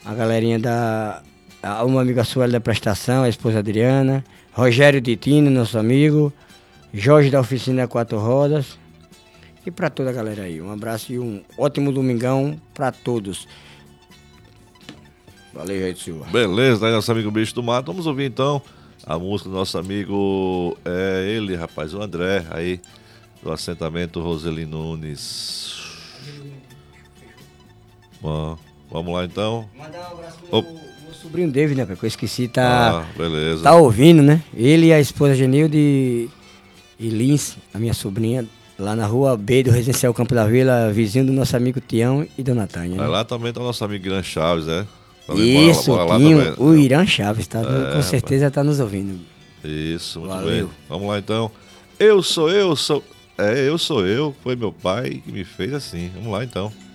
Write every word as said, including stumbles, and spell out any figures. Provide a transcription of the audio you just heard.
a galerinha da... A, uma amiga sua da prestação, a esposa Adriana, Rogério Titino, nosso amigo, Jorge da Oficina Quatro Rodas, e para toda a galera aí. Um abraço e um ótimo domingão para todos. Valeu, Jair Silva. Beleza, né, nosso amigo Bicho do Mato. Vamos ouvir então a música do nosso amigo, é ele, rapaz, o André, aí, do assentamento Roseli Nunes. Bom, vamos lá então. Mandar um abraço pro meu, meu sobrinho David, né, que eu esqueci, tá, ah, beleza. tá ouvindo, né? Ele e a esposa Genilde e, e Lins, a minha sobrinha, lá na rua B do Residencial Campo da Vila, vizinho do nosso amigo Tião e Dona Tânia. Né? Lá também tá o nosso amigo Irã Chaves, né? Também Isso, mora, mora Tinho, lá o Irã Chaves, tá, é, com certeza está nos ouvindo. Isso, muito Valeu. bem. Vamos lá então. Eu sou eu, sou... É, eu sou eu, foi meu pai que me fez assim. Vamos lá então.